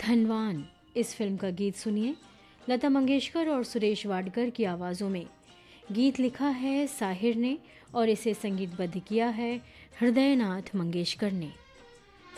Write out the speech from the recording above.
धनवान इस फिल्म का गीत सुनिए लता मंगेशकर और सुरेश वाडकर की आवाज़ों में। गीत लिखा है साहिर ने और इसे संगीतबद्ध किया है हृदयनाथ मंगेशकर ने।